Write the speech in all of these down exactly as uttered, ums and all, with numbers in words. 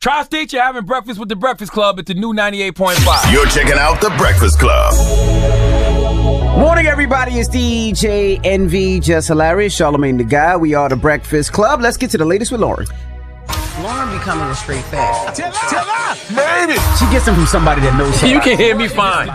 Tri-State, you're having breakfast with the Breakfast Club at the new ninety-eight point five. You're checking out the Breakfast Club. Morning, everybody. It's D J Envy, Just Hilarious, Charlamagne the Guy. We are the Breakfast Club. Let's get to the latest with Lauren. Lauren becoming a straight fat. Tell her, made it. She gets them from somebody that knows her. You can hear me fine.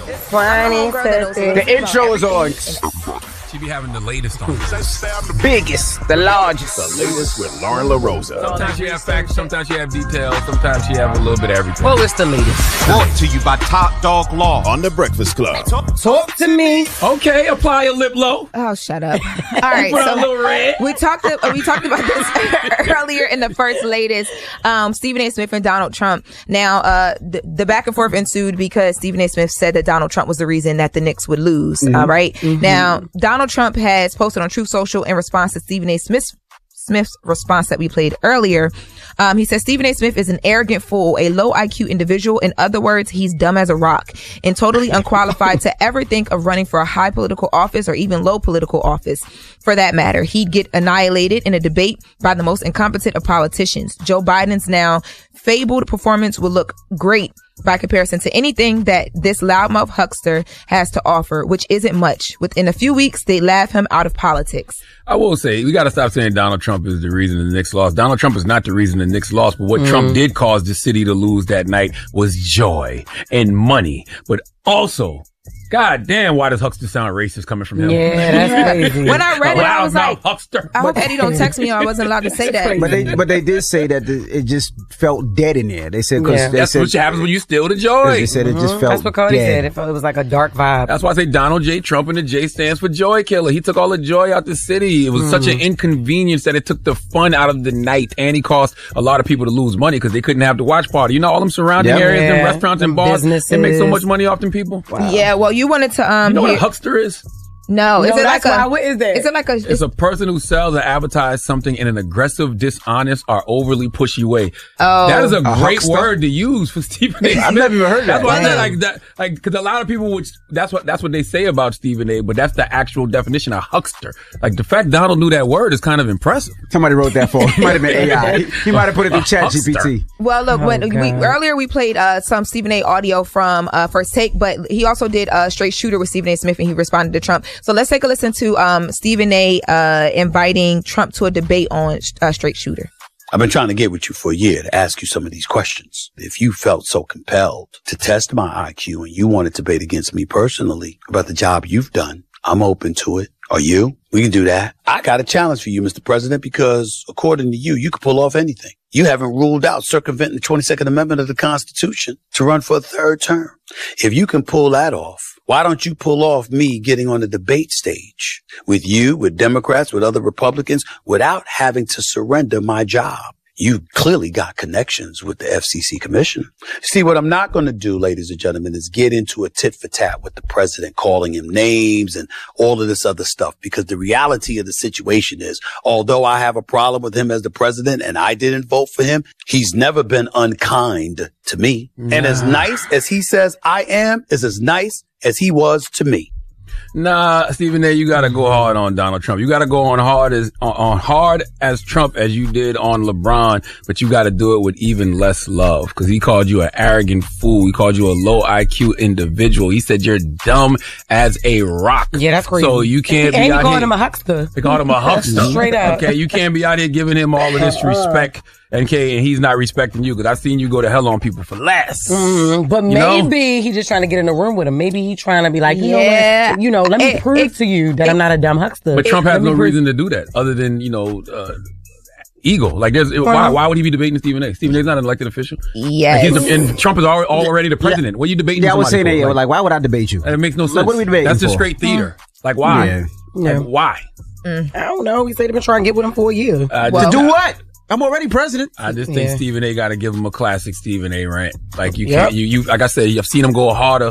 Funny, The intro is on. She be having the latest on. Biggest, the largest. The latest with Lauren LaRosa. Sometimes she have facts, sometimes she have details, sometimes she have a little bit of everything. Well, it's the latest. Brought to you by Top Dog Law on the Breakfast Club. Talk to me. Okay, apply a lip low. Oh, shut up. All right, Put on a so little red. we talked uh, we talked about this earlier in the first latest. Um, Stephen A. Smith and Donald Trump. Now, uh, the, the back and forth ensued because Stephen A. Smith said that Donald Trump was the reason that the Knicks would lose. Mm-hmm. All right. Mm-hmm. Now, Donald Trump has posted on Truth Social in response to Stephen A. Smith's Smith's response that we played earlier. Um, he says Stephen A. Smith is an arrogant fool, a low I Q individual. In other words, he's dumb as a rock and totally unqualified to ever think of running for a high political office or even low political office. For that matter, he'd get annihilated in a debate by the most incompetent of politicians. Joe Biden's now fabled performance will look great by comparison to anything that this loudmouth huckster has to offer, which isn't much. Within a few weeks, they laugh him out of politics. I will say, we got to stop saying Donald Trump is the reason the Knicks lost. Donald Trump is not the reason the Knicks lost, but what mm. Trump did cause the city to lose that night was joy and money, but also, God damn, why does huckster sound racist coming from him? Yeah, that's crazy. When I read it, I was like, huckster. I hope Eddie don't text me or I wasn't allowed to say that. But they, but they did say that the, it just felt dead in there. They said, cause Yeah. they That's said, what happens when you steal the joy. They said it just Mhm. felt That's what Cody dead. said. It, felt, it was like a dark vibe. That's why I say Donald J. Trump, and the J stands for joy killer. He took all the joy out the city. It was mm. such an inconvenience that it took the fun out of the night, and he caused a lot of people to lose money because they couldn't have the watch party. You know, all them surrounding Yep. areas Yeah. and restaurants and Them bars, they businesses. make so much money off them people. Wow. Yeah, well, you wanted to, um, You know what hear- a huckster is? no, is No, it that's like why. a, What is that? is it like a, It's a person who sells or advertises something in an aggressive, dishonest, or overly pushy way. Oh. That is a, A great huckster? word to use for Stephen A. I've never even heard that. That's why I said Damn. like that, like because a lot of people would. That's what that's what they say about Stephen A. But that's the actual definition of huckster. Like the fact Donald knew that word is kind of impressive. Somebody wrote that for him. Might have been A I. He, he might have put it through Chat G P T. well, look, Oh, when we, God. earlier we played, uh, some Stephen A. audio from, uh, First Take, but he also did a straight shooter with Stephen A. Smith and he responded to Trump. So let's take a listen to, um, Stephen A. uh, inviting Trump to a debate on uh, straight shooter. I've been trying to get with you for a year to ask you some of these questions. If you felt so compelled to test my I Q and you want to debate against me personally about the job you've done, I'm open to it. Are you? We can do that. I got a challenge for you, Mister President, because according to you, you can pull off anything. You haven't ruled out circumventing the twenty-second Amendment of the Constitution to run for a third term. If you can pull that off, why don't you pull off me getting on the debate stage with you, with Democrats, with other Republicans, without having to surrender my job? You clearly got connections with the F C C commissioner. See, what I'm not going to do, ladies and gentlemen, is get into a tit for tat with the president, calling him names and all of this other stuff, because the reality of the situation is, although I have a problem with him as the president and I didn't vote for him, he's never been unkind to me. Nah. And as nice as he says I am is as nice as he was to me. Nah, Stephen A., you gotta go hard on Donald Trump. You gotta go on hard as on, on hard as Trump as you did on LeBron, but you gotta do it with even less love, because he called you an arrogant fool. He called you a low I Q individual. He said you're dumb as a rock. Yeah, that's crazy. So you can't and be he out called here. him a huckster. They called him a huckster. Straight up. Okay, you can't be out here giving him all of this respect. Okay, and he's not respecting you, because I've seen you go to hell on people for less. Mm, but You know? maybe he's just trying to get in the room with him. Maybe he's trying to be like, you Yeah. know what? You know, let me It- prove it- to you that I'm not a dumb huckster. But Trump Let has me no prove- reason to do that, other than, you know, uh, ego. Like, there's why why would he be debating Stephen A? Stephen A's not an elected official. Yes. Like, he's the, and Trump is already, already the president. What are you debating? Yeah, I was saying somebody that. for? Like, why would I debate you? And it makes no sense. Like, what are we debating That's just for? straight theater. Like, why? Yeah. Yeah. Like, why? I don't know. He said they've been trying to get with him for a year. I To just, do what? I'm already president. I just think Yeah. Stephen A. got to give him a classic Stephen A. rant. Like, you Yep. can't, you, you, like I said, I've seen him go harder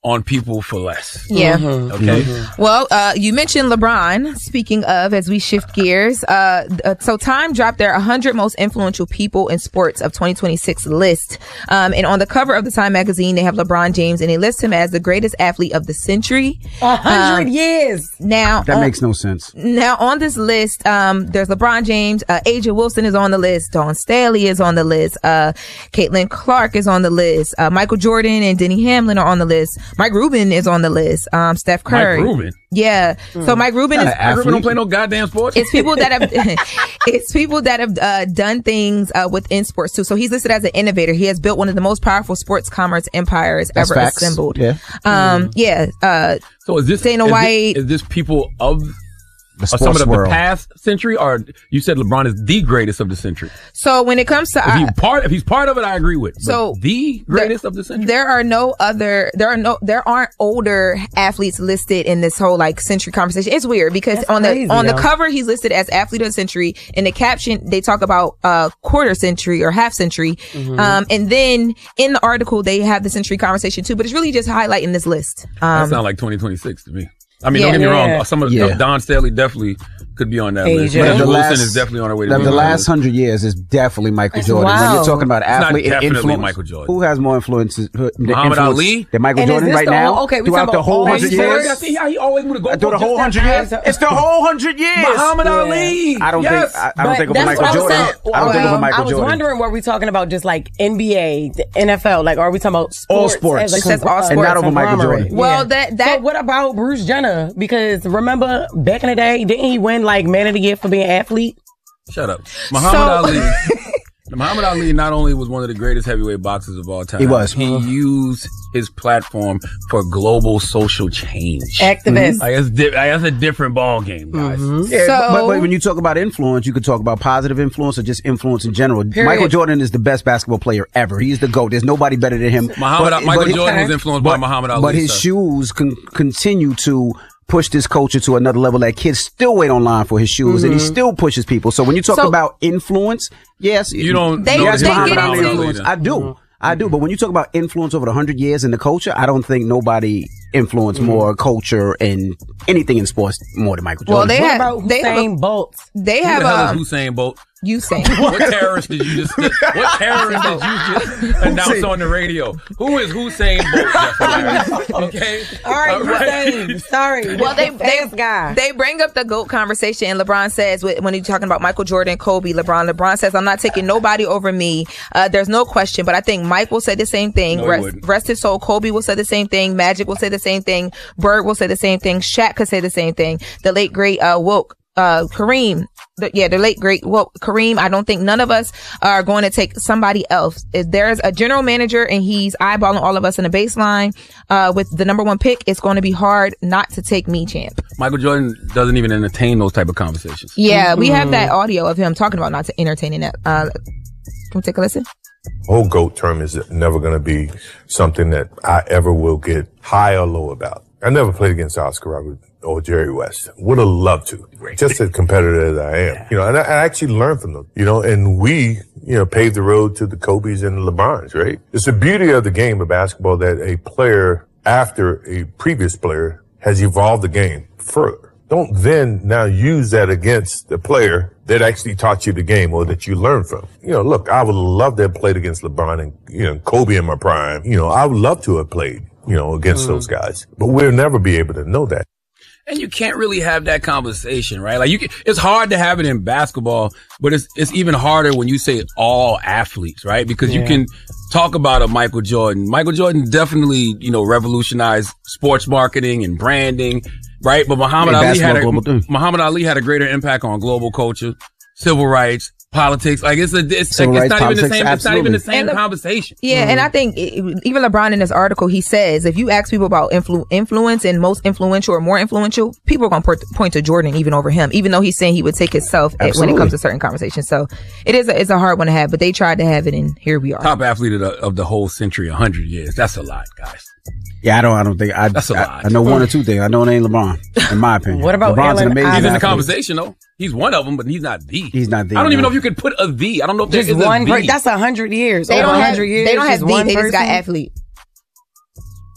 on people for less. Yeah. Mm-hmm. Okay. Mm-hmm. Well, uh, you mentioned LeBron. Speaking of, as we shift gears, uh, uh, so Time dropped their one hundred most influential people in sports of twenty twenty-six list. Um, and on the cover of the Time magazine, they have LeBron James, and they list him as the greatest athlete of the century. A hundred Um, years. Now, That on, makes no sense. now on this list, um, there's LeBron James, uh, Aja Wilson is on the list, Dawn Staley is on the list, uh, Caitlin Clark is on the list, uh, Michael Jordan and Denny Hamlin are on the list. Mike Rubin is on the list. Um, Steph Curry. Mike Rubin. Yeah. So Mike Rubin is. Mike Rubin don't play no goddamn sports. It's people that have. It's people that have uh, done things uh, within sports too. So he's listed as an innovator. He has built one of the most powerful sports commerce empires That's ever facts. assembled. Yeah. Um. Yeah. Uh. So is this Dana is White- This, is this people of The or sports some of the, world. the past century, or you said LeBron is the greatest of the century? So when it comes to. If, Uh, he part, if he's part of it, I agree with. But So, the greatest of the century. There are no other, there are no, there aren't older athletes listed in this whole like century conversation. It's weird because That's on crazy, the, on the though. cover, he's listed as athlete of the century. In the caption, they talk about, uh, quarter century or half century. Mm-hmm. Um, and then in the article, they have the century conversation too, but it's really just highlighting this list. That Um, sounds like twenty twenty-six to me. I mean, Yeah. don't get me Yeah. wrong. Some of Yeah. Don Staley definitely could be on that Asia. list. But The Wilson last- is definitely on her way to The, be the on that last list. hundred years is definitely Michael That's Jordan. When wild. you're talking about It's not athlete and definitely influence, Michael Jordan. who has more influences? who- the Muhammad influence Ali? than Michael And is Jordan this right the now? whole- okay, we throughout talking the about whole all hundred these years. sports? See how he always would have gone Through the whole hundred years. It's the whole hundred years. Muhammad Yeah. Ali. I don't Yes. think. I, I don't But think of that's Michael what I was Jordan. saying. I don't think of Well, a Michael I was Jordan. wondering, were we talking about just like N B A, the N F L? Like, are we talking about sports? All sports. as a It says con- all uh, And not over Michael conglomerate? Jordan. Well, Yeah. that- that- So what about Bruce Jenner? Because remember back in the day, didn't he win like Man of the Year for being an athlete? Shut up. Muhammad Ali. Muhammad Ali not only was one of the greatest heavyweight boxers of all time. He was. He used his platform for global social change. Activist. Like, that's, di- like, that's a different ball game, guys. Yeah, So- but, but when you talk about influence, you could talk about positive influence or just influence in general. Period. Michael Jordan is the best basketball player ever. He's the GOAT. There's nobody better than him. Muhammad, But- Michael but- Jordan was influenced by Muhammad Ali. But his sir. shoes can continue to push this culture to another level that kids still wait online for his shoes and he still pushes people. So when you talk So- about influence, yes. You don't They- know yes, the they history Muhammad get of Ali into- Muhammad Ali influence. then. I do. I do. But when you talk about influence over the hundred years in the culture, I don't think nobody influenced more culture and anything in sports more than Michael Well, Jordan. they What have, about they have, Usain a, Bolt? they Who have, the hell um, is Usain Bolt? Usain. What terrorist did you just what terrorist did you just announce on the radio? Who is Hussein Bolt? Jeff Larry? Okay. All right, Usain. Sorry. Well, they The they, fast guy. they bring up the GOAT conversation, and LeBron says wh- when he's talking about Michael Jordan, Kobe, LeBron. LeBron says, "I'm not taking nobody over me. Uh, there's no question." But I think Mike will say the same thing. No, he rest, wouldn't. rest his soul. Kobe will say the same thing. Magic will say the same thing. Bird will say the same thing. Shaq could say the same thing. The late great uh, Woke. Uh, Kareem, the, yeah, the late great, well, Kareem, I don't think none of us are going to take somebody else. If there's a general manager and he's eyeballing all of us in a baseline, uh, with the number one pick, it's going to be hard not to take me, champ. Michael Jordan doesn't even entertain those type of conversations. Yeah, we have that audio of him talking about not to entertaining that. Uh, can we take a listen? Whole GOAT term is never going to be something that I ever will get high or low about. I never played against Oscar Robertson or Jerry West. Would have loved to. Just as competitive as I am. You know, and I, I actually learned from them. You know, and we, you know, paved the road to the Kobe's and the LeBrons, right? It's the beauty of the game of basketball that a player after a previous player has evolved the game further. Don't then now use that against the player that actually taught you the game or that you learned from. You know, look, I would love to have played against LeBron and, you know, Kobe in my prime. You know, I would love to have played, you know, against those guys, but we'll never be able to know that. And you can't really have that conversation, right? Like you can, it's hard to have it in basketball, but it's, it's even harder when you say all athletes, right? Because Yeah. you can talk about a Michael Jordan. Michael Jordan definitely, you know, revolutionized sports marketing and branding, right? But Muhammad Yeah, Ali had basketball global a, thing. Muhammad Ali had a greater impact on global culture, civil rights, politics. Like it's a, it's, Civil like, it's rights, not even the politics, same, it's not even the absolutely. same And the- conversation. Yeah, and I think it, even LeBron in this article, he says if you ask people about influ- influence and most influential or more influential, people are going to point, point to Jordan even over him, even though he's saying he would take himself at- when it Absolutely. comes to certain conversations. So it is a, it's a hard one to have, but they tried to have it, and here we are. Top athlete of the, of the whole century, a hundred years. That's a lot, guys. Yeah, I don't. I don't think. I, That's a I, lot. I know one or two things. I know it ain't LeBron, in my opinion. What about LeBron's an Allen amazing He's in the athlete. conversation though. He's one of them, but he's not the. He's not the, I don't even no. know if you could put a the. I don't know if there Just is a one the. person. That's a hundred years. They Over don't a have hundred years. they don't have just the, one they just got person? athlete.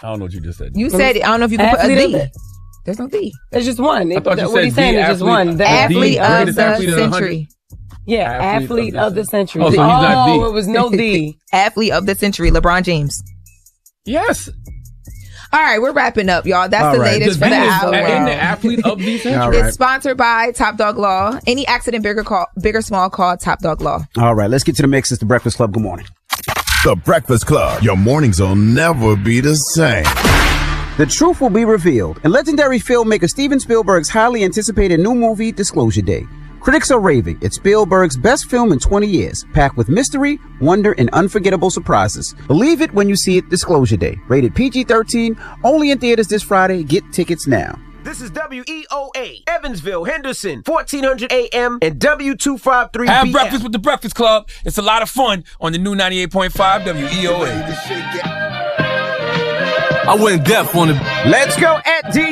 I don't know what you just said. You said it. I don't know if you can put a Athlete D. of There's no D. It's just one. I thought you what said he's saying the is just athlete- one. The Athlete the of greatest the athlete of the century. Yeah, Athlete athlete of of the the century. Oh, so he's not oh, D. it was no D. Athlete of the century, LeBron James. Yes. All right, we're wrapping up, y'all. That's All the right. latest The for the D is hour. in the athlete of the century. All right. It's sponsored by Top Dog Law. Any accident, bigger call, big or small, call Top Dog Law. All right, let's get to the mix. It's the Breakfast Club. Good morning. The Breakfast Club. Your mornings will never be the same. The truth will be revealed in legendary filmmaker Steven Spielberg's highly anticipated new movie, Disclosure Day. Critics are raving. It's Spielberg's best film in twenty years, packed with mystery, wonder, and unforgettable surprises. Believe it when you see it. Disclosure Day. Rated P G thirteen, only in theaters this Friday. Get tickets now. This is W E O A, Evansville, Henderson, fourteen hundred A M and W two fifty-three Have B F. breakfast with the Breakfast Club. It's a lot of fun on the new ninety-eight point five W E O A. I went deaf on the. Let's go at D